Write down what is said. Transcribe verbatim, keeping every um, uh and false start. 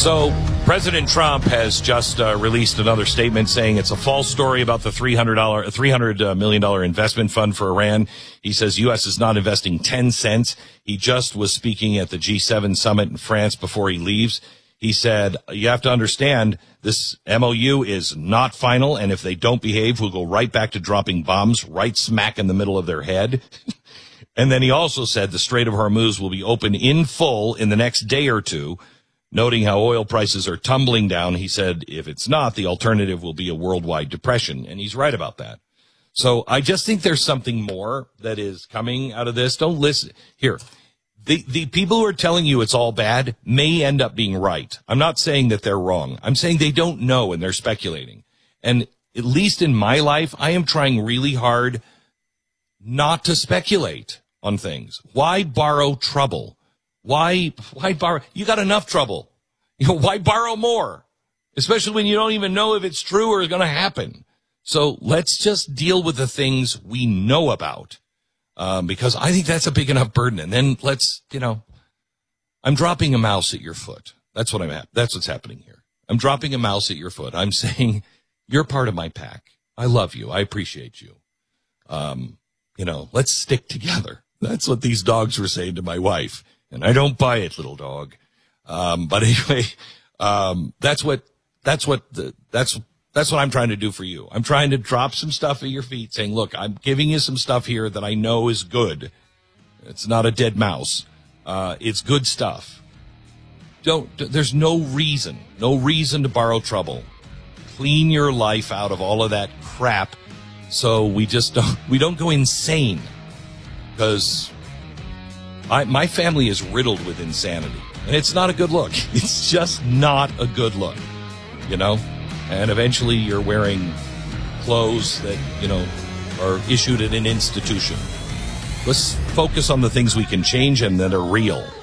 So President Trump has just uh, released another statement saying it's a false story about the three hundred million dollars investment fund for Iran. He says U S is not investing ten cents. He just was speaking at the G seven summit in France before he leaves. He said, you have to understand this M O U is not final, and if they don't behave, we'll go right back to dropping bombs right smack in the middle of their head. And then he also said the Strait of Hormuz will be open in full in the next day or two. Noting how oil prices are tumbling down, he said, if it's not, the alternative will be a worldwide depression. And he's right about that. So I just think there's something more that is coming out of this. Don't listen. Here, the, the people who are telling you it's all bad may end up being right. I'm not saying that they're wrong. I'm saying they don't know and they're speculating. And at least in my life, I am trying really hard not to speculate on things. Why borrow trouble? Why, why borrow? You got enough trouble. You know, why borrow more? Especially when you don't even know if it's true or is going to happen. So let's just deal with the things we know about. Um, because I think that's a big enough burden. And then let's, you know, I'm dropping a mouse at your foot. That's what I'm at. That's what's happening here. I'm dropping a mouse at your foot. I'm saying you're part of my pack. I love you. I appreciate you. Um, you know, let's stick together. That's what these dogs were saying to my wife. And I don't buy it, little dog. Um, but anyway, um, that's what, that's what, the, that's, that's what I'm trying to do for you. I'm trying to drop some stuff at your feet saying, look, I'm giving you some stuff here that I know is good. It's not a dead mouse. Uh, it's good stuff. Don't, there's no reason, no reason to borrow trouble. Clean your life out of all of that crap so we just don't, we don't go insane. Because I, my family is riddled with insanity, and it's not a good look. It's just not a good look, you know? And eventually you're wearing clothes that, you know, are issued at an institution. Let's focus on the things we can change and that are real.